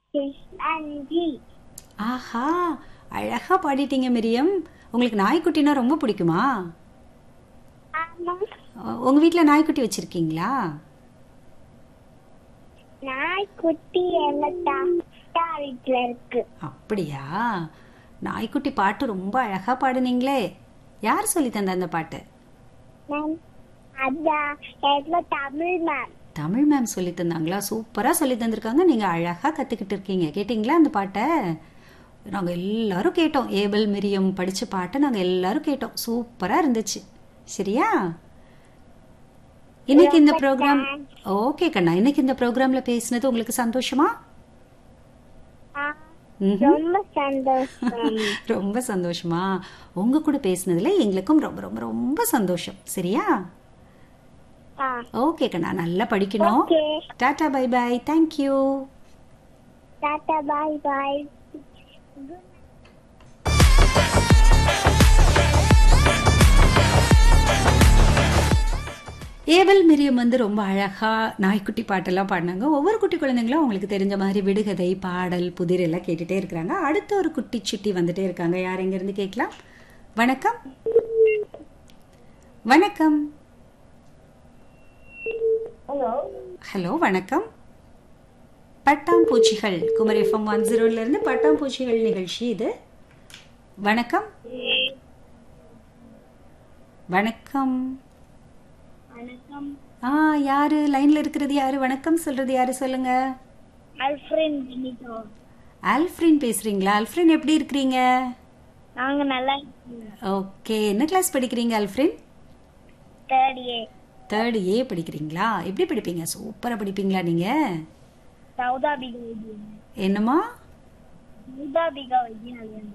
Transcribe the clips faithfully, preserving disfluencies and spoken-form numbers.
கிருஷ்ணன்ஜி. ஆஹா, அழகா பாடிட்டீங்க மிரியம். உங்களுக்கு நாய்க்குட்டினா ரொம்ப பிடிக்குமா? ஆமா, அஹ், உங்க வீட்ல நாய்க்குட்டி வச்சிருக்கீங்களா? நாய்க்குட்டி எங்க தாத்தா வீட்டுல இருக்கு. அப்படியா? நாய்க்குட்டி பாட்டு ரொம்ப அழகா பாடுனீங்களே. யார் சொல்லி தந்த அந்த பாட்டு? நான் அதான் எங்க தமிழ் மேம். தமிழ் மேம் சொல்லி தந்தாங்களா? சூப்பரா சொல்லி தந்திருக்காங்க. நீங்க அழகா கத்துக்கிட்டு இருக்கீங்க. கேட்டிங்களா அந்த பாட்டை? நாங்க எல்லாரும் கேட்டோம். ஏபல் மிரியம் படிச்ச பாட்டை நாங்க எல்லாரும் கேட்டோம். சூப்பரா இருந்துச்சு. சரியா? இன்னைக்கு இந்த ரொம்ப ப்ரோக்ராம் thanks. ஓகே கண்ணா. இன்னைக்கு இந்த ப்ரோக்ராம்ல பேசினது உங்களுக்கு சந்தோஷமா? ஆ, ம்ஹும். ரொம்ப சந்தோஷம். ரொம்ப சந்தோஷமா? உங்க கூட பேசினதுல எங்களுக்கும் ரொம்ப ரொம்ப ரொம்ப சந்தோஷம். சரியா? ஆ, ஓகே கண்ணா, நல்லா படிக்கணும். Okay. Tata bye by. Thank you. Tata bye bye. Abel Miriam வந்து ரொம்ப அழகா நாய்க்குட்டி பாட்டெல்லாம் பாடினாங்க. ஒவ்வொரு குட்டி குழந்தைங்களும் அவங்களுக்கு தெரிஞ்ச மாதிரி விடுகதை, பாடல், புதிர் எல்லாம் கேட்டுட்டே இருக்கிறாங்க. அடுத்த ஒரு குட்டி சுட்டி வந்துட்டே இருக்காங்க. யார் எங்க இருந்து கேட்கலாம்? வணக்கம். வணக்கம். ஹலோ. ஹலோ, வணக்கம். பட்டாம்பூச்சிகள் குமரி எஃப்எம் ஒன் ஜீரோல இருந்து பட்டாம்பூச்சிகள் நிகழ்ச்சி இது. வணக்கம். வணக்கம். வணக்கம். ஆ, யாரு லைன்ல இருக்கிறது? யாரு வணக்கம் சொல்றது? யாரு சொல்லுங்க? அல்ஃப்ரின் பெனிட்டோ. ஆல்ஃப்ரின் பேசுறீங்களா? ஆல்ஃப்ரின் எப்படி இருக்கிறீங்க? நாங்க நல்லா இருக்கோம். ஓகே, என்ன கிளாஸ் படிக்கிறீங்க ஆல்ஃப்ரின்? தேர்ட் ஏ. தேர்ட் ஏ படிக்கிறீங்களா? எப்படி படிப்பீங்க? சூப்பரா படிப்பீங்களா நீங்க? சௌதாபிகா வைத்தியம். என்னம்மா? சௌதாபிகா வைத்தியம்.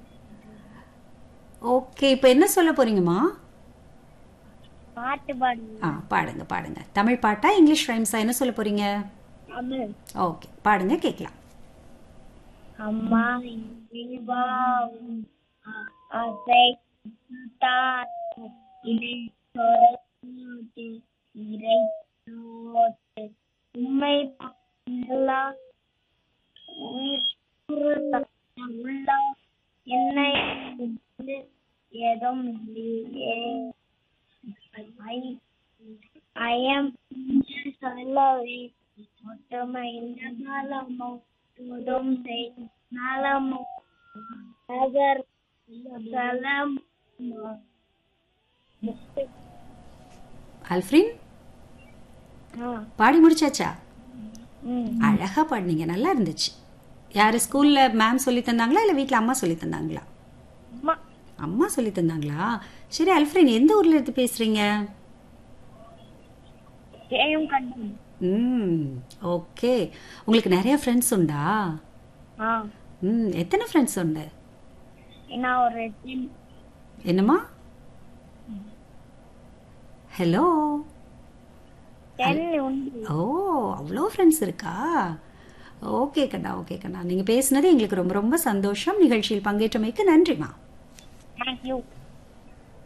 ஓகே, இப்போ என்ன சொல்ல போறீங்கம்மா? பாட்டு பாடுங்க. ஆ, பாடுங்க பாடுங்க. தமிழ் பாட்டா இங்கிலீஷ் ரைம்ஸா என்ன சொல்ல போறீங்க? தமிழ். ஓகே, பாடுங்க கேட்கலாம். அம்மா இனிவாவும் அதை தாத்து இணை சொரத்து இறை தோட்டு உண்மை எல்லா உள்ள என்னை ஏதும் இல்லையே. I I am சொல்லவே ஒற்றுமை இந்த காலமோ துடும் செய் நலமோ நகர் சலம். ஆல்ஃப்ரின் பாடி முடிச்சாச்சா? அழகா பாடினீங்க, நல்லா இருந்துச்சு. யாரு ஸ்கூல்ல மேம் சொல்லி தந்தாங்களா இல்ல வீட்ல அம்மா சொல்லி தந்தாங்களா? அம்மா சொல்லி தந்தாங்களா? சரி ஆல்ஃப்ரின், எந்த ஊர்ல இருந்து பேசுறீங்க? ம், ஓகே. உங்களுக்கு நிறைய ஃப்ரெண்ட்ஸ் உண்டா? ம், எத்தனை ஃப்ரெண்ட்ஸ் உண்டு? ஒரு என்னம்மா? ஹலோ. ஓ, அவ்வளோ ஃப்ரெண்ட்ஸ் இருக்கா? ஓகே கண்ணா, ஓகே கண்ணா. நீங்க பேசுனது எங்களுக்கு ரொம்ப ரொம்ப சந்தோஷம். நிகழ்ச்சியில் பங்கேற்றமைக்கு நன்றிமா. Thank you.